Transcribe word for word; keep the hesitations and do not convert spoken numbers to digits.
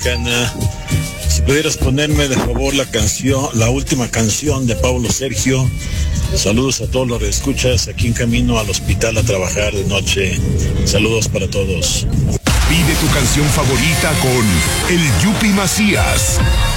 Mexicana. Si pudieras ponerme de favor la canción, la última canción de Pablo Sergio. Saludos a todos los que escuchas aquí en camino al hospital a trabajar de noche. Saludos para todos. Pide tu canción favorita con el Yupi Macías.